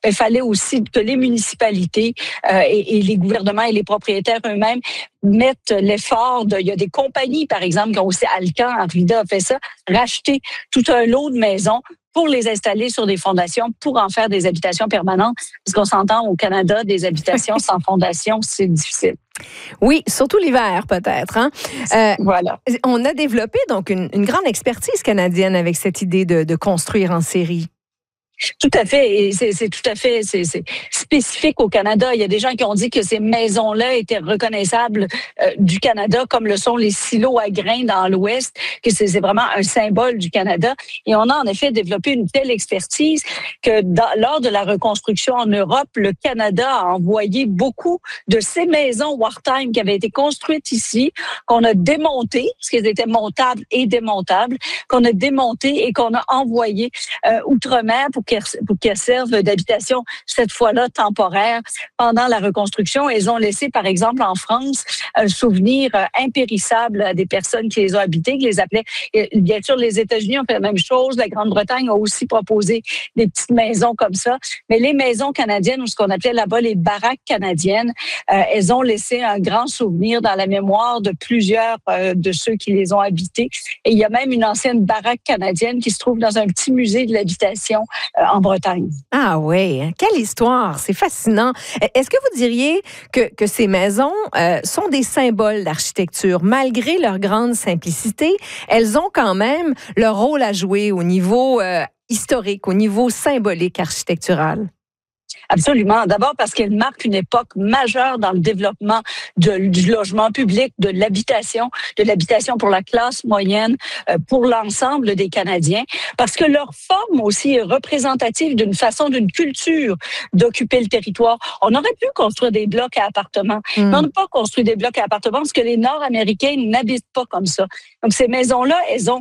il fallait aussi que les municipalités et les gouvernements et les propriétaires eux-mêmes mettent l'effort il y a des compagnies, par exemple, qui ont aussi Alcan, Arvida a fait ça, racheter tout un lot de maisons pour les installer sur des fondations, pour en faire des habitations permanentes. Parce qu'on s'entend, au Canada, des habitations sans fondation, c'est difficile. Oui, surtout l'hiver, peut-être. Hein? Voilà. On a développé donc une grande expertise canadienne avec cette idée de construire en série. Tout à fait. Et c'est tout à fait c'est spécifique au Canada. Il y a des gens qui ont dit que ces maisons-là étaient reconnaissables du Canada, comme le sont les silos à grains dans l'Ouest, que c'est vraiment un symbole du Canada. Et on a en effet développé une telle expertise que lors de la reconstruction en Europe, le Canada a envoyé beaucoup de ces maisons wartime qui avaient été construites ici, qu'on a démontées, parce qu'elles étaient montables et démontables, qu'on a démontées et qu'on a envoyées outre-mer pour qu'elles servent d'habitation, cette fois-là temporaire, pendant la reconstruction. Elles ont laissé, par exemple, en France, un souvenir impérissable à des personnes qui les ont habitées, qui les appelaient. Et bien sûr, les États-Unis ont fait la même chose. La Grande-Bretagne a aussi proposé des petites maisons comme ça. Mais les maisons canadiennes, ou ce qu'on appelait là-bas les baraques canadiennes, elles ont laissé un grand souvenir dans la mémoire de plusieurs de ceux qui les ont habitées. Et il y a même une ancienne baraque canadienne qui se trouve dans un petit musée de l'habitation en Bretagne. Ah oui, quelle histoire, c'est fascinant. Est-ce que vous diriez que ces maisons sont des symboles d'architecture? Malgré leur grande simplicité, elles ont quand même leur rôle à jouer au niveau historique, au niveau symbolique architectural. Absolument. D'abord parce qu'elle marque une époque majeure dans le développement du logement public, de l'habitation pour la classe moyenne, pour l'ensemble des Canadiens. Parce que leur forme aussi est représentative d'une culture d'occuper le territoire. On aurait pu construire des blocs à appartements, mais on n'a pas construit des blocs à appartements parce que les Nord-Américains n'habitent pas comme ça. Donc ces maisons-là,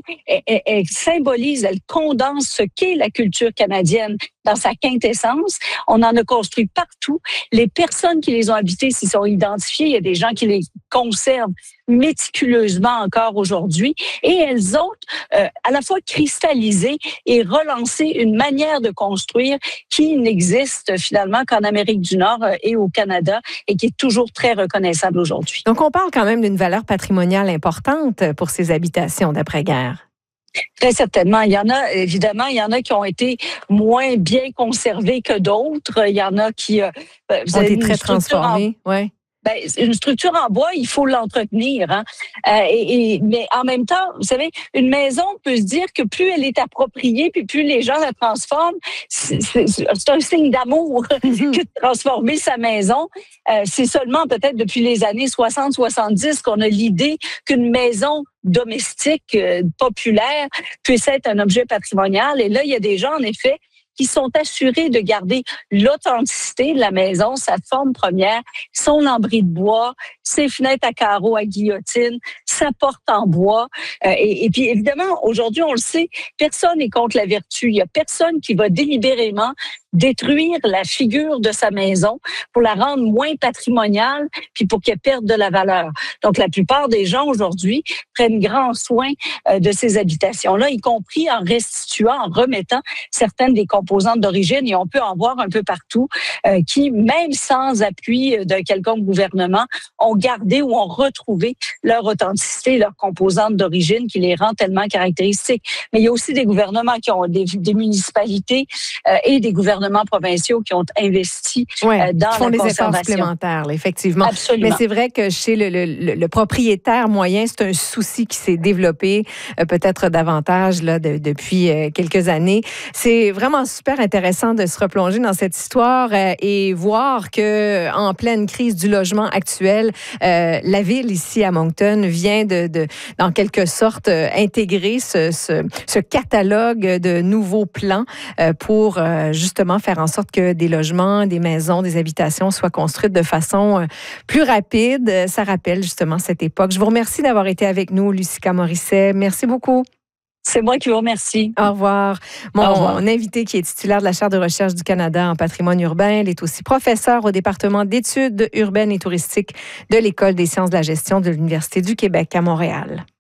elles symbolisent, elles condensent ce qu'est la culture canadienne dans sa quintessence. On en a construit partout. Les personnes qui les ont habitées s'y sont identifiées. Il y a des gens qui les conservent méticuleusement encore aujourd'hui. Et elles ont à la fois cristallisé et relancé une manière de construire qui n'existe finalement qu'en Amérique du Nord et au Canada et qui est toujours très reconnaissable aujourd'hui. Donc, on parle quand même d'une valeur patrimoniale importante pour ces habitations d'après-guerre. Très certainement. Il y en a qui ont été moins bien conservées que d'autres. Il y en a qui ont été très transformées. Ouais. Une structure en bois, il faut l'entretenir. Hein? Mais en même temps, vous savez, une maison peut se dire que plus elle est appropriée, puis plus les gens la transforment, c'est un signe d'amour que de transformer sa maison. C'est seulement peut-être depuis les années 60-70 qu'on a l'idée qu'une maison domestique populaire puisse être un objet patrimonial. Et là, il y a des gens, en effet, qui sont assurés de garder l'authenticité de la maison, sa forme première, son lambris de bois, ses fenêtres à carreaux à guillotine, sa porte en bois. Et puis, évidemment, aujourd'hui, on le sait, personne n'est contre la vertu. Il y a personne qui va délibérément détruire la figure de sa maison pour la rendre moins patrimoniale puis pour qu'elle perde de la valeur. Donc, la plupart des gens aujourd'hui prennent grand soin de ces habitations-là, y compris en restituant, en remettant certaines des composantes d'origine, et on peut en voir un peu partout, qui, même sans appui d'un quelconque gouvernement, ont gardé ou ont retrouvé leur authenticité, leurs composantes d'origine qui les rend tellement caractéristiques. Mais il y a aussi des gouvernements qui ont des municipalités et des gouvernements provinciaux qui ont investi dans la conservation. Font des efforts supplémentaires, là, effectivement. Absolument. Mais c'est vrai que chez le propriétaire moyen, c'est un souci qui s'est développé peut-être davantage là, depuis quelques années. C'est vraiment super intéressant de se replonger dans cette histoire et voir que en pleine crise du logement actuel, la ville ici à Moncton vient dans quelque sorte intégrer ce catalogue de nouveaux plans pour justement faire en sorte que des logements, des maisons, des habitations soient construites de façon plus rapide. Ça rappelle justement cette époque. Je vous remercie d'avoir été avec nous, Lucica Morisset. Merci beaucoup. C'est moi qui vous remercie. Au revoir. Au revoir. Mon invité qui est titulaire de la Chaire de recherche du Canada en patrimoine urbain, elle est aussi professeure au département d'études urbaines et touristiques de l'École des sciences de la gestion de l'Université du Québec à Montréal.